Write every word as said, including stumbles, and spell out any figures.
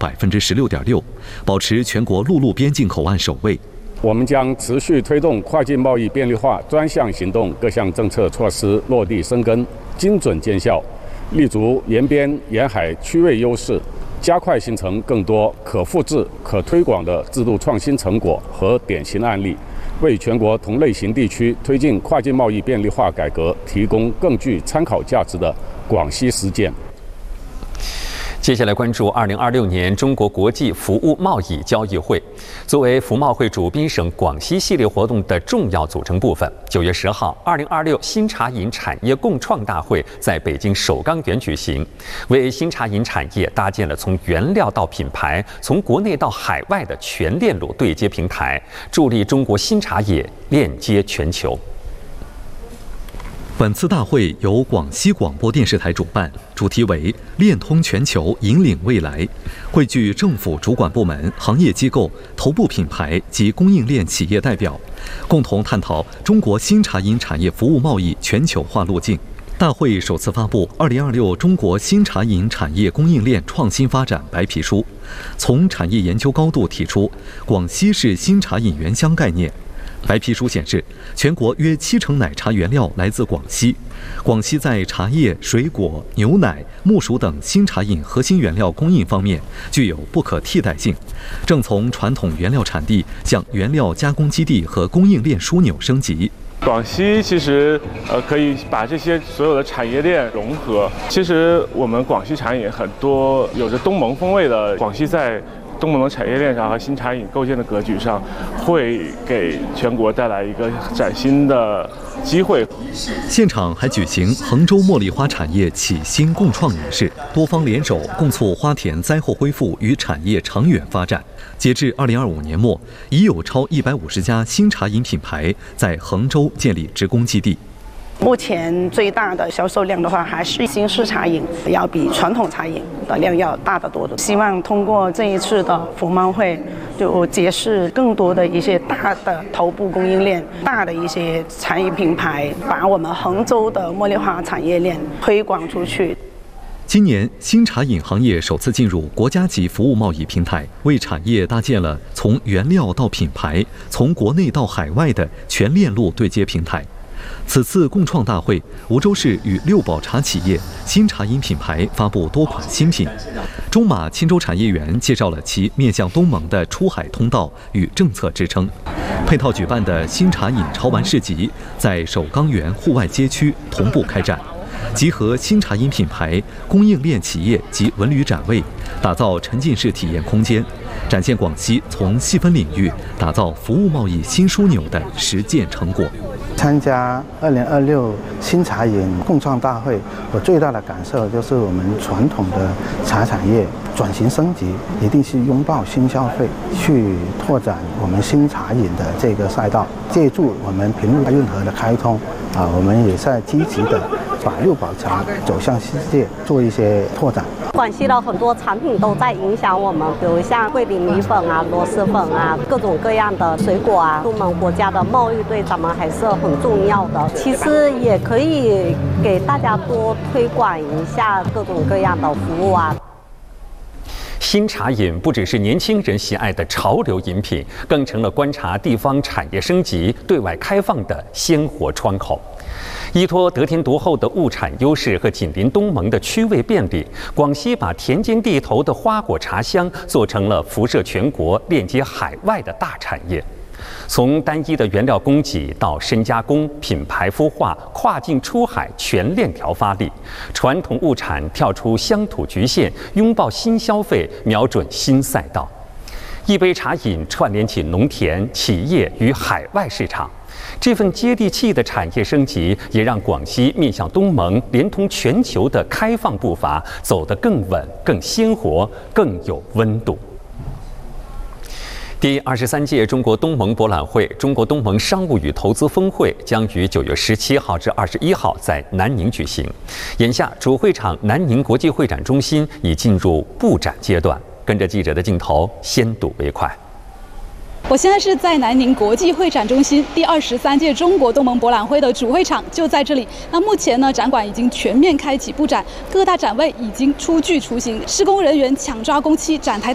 百分之十六点六，保持全国陆路边境口岸首位。 我们将持续推动跨境贸易便利化专项行动各项政策措施落地生根、精准见效，立足沿边沿海区位优势，加快形成更多可复制、可推广的制度创新成果和典型案例，为全国同类型地区推进跨境贸易便利化改革提供更具参考价值的广西实践。 接下来关注二零二六年中国国际服务贸易交易会。作为服贸会主宾省广西系列活动的重要组成部分，九月十号，二零二六新茶饮产业共创大会在北京首钢园举行，为新茶饮产业搭建了从原料到品牌、从国内到海外的全链路对接平台，助力中国新茶业链接全球。 本次大会由广西广播电视台主办，主题为“链通全球，引领未来”，汇聚政府主管部门、行业机构、头部品牌及供应链企业代表，共同探讨中国新茶饮产业服务贸易全球化路径。大会首次发布《二零二六中国新茶饮产业供应链创新发展白皮书》，从产业研究高度提出广西是新茶饮原乡概念。白皮书显示，全国约七成奶茶原料来自广西。广西在茶叶、水果、牛奶、木薯等新茶饮核心原料供应方面具有不可替代性，正从传统原料产地向原料加工基地和供应链枢纽升级。 广西其实呃可以把这些所有的产业链融合。其实我们广西茶饮很多有着东盟风味的，广西在东盟的产业链上和新茶饮构建的格局上，会给全国带来一个崭新的机会。 现场还举行杭州茉莉花产业启新共创仪式，多方联手共促花田灾后恢复与产业长远发展。截至二零二五年末，已有超一百五十家新茶饮品牌在杭州建立职工基地。 目前最大的销售量的话，还是新式茶饮，要比传统茶饮的量要大得多的。希望通过这一次的服贸会，就揭示更多的一些大的头部供应链、大的一些茶饮品牌，把我们杭州的茉莉花产业链推广出去。 今年，新茶饮行业首次进入国家级服务贸易平台，为产业搭建了从原料到品牌、从国内到海外的全链路对接平台。此次共创大会，梧州市与六宝茶企业新茶饮品牌发布多款新品。中马钦州产业园介绍了其面向东盟的出海通道与政策支撑。配套举办的新茶饮潮玩市集在首钢园户外街区同步开展，集合新茶饮品牌、供应链企业及文旅展位，打造沉浸式体验空间，展现广西从细分领域打造服务贸易新枢纽的实践成果。 参加二零二六新茶饮共创大会，我最大的感受就是我们传统的茶产业转型升级，一定是拥抱新消费，去拓展我们新茶饮的这个赛道。借助我们平陆运河的开通，啊，我们也在积极的把六宝茶走向世界做一些拓展。 广西的很多产品都在影响我们，比如像桂林米粉啊、螺蛳粉啊，各种各样的水果啊，东盟国家的贸易对咱们还是很重要的。其实也可以给大家多推广一下各种各样的服务啊。 新茶饮不只是年轻人喜爱的潮流饮品，更成了观察地方产业升级、对外开放的鲜活窗口。依托得天独厚的物产优势和紧邻东盟的区位便利，广西把田间地头的花果茶香做成了辐射全国、链接海外的大产业。从单一的原料供给到深加工、品牌孵化、跨境出海全链条发力，传统物产跳出乡土局限，拥抱新消费，瞄准新赛道。一杯茶饮串联起农田、企业与海外市场。这份接地气的产业升级，也让广西面向东盟、连通全球的开放步伐走得更稳、更鲜活、更有温度。第二十三届中国东盟博览会、中国东盟商务与投资峰会将于九月十七号至二十一号在南宁举行。眼下，主会场南宁国际会展中心已进入布展阶段。跟着记者的镜头，先睹为快。 我现在是在南宁国际会展中心，第二十三届中国东盟博览会的主会场就在这里。那目前呢，展馆已经全面开启布展，各大展位已经初具雏形，施工人员抢抓工期，展台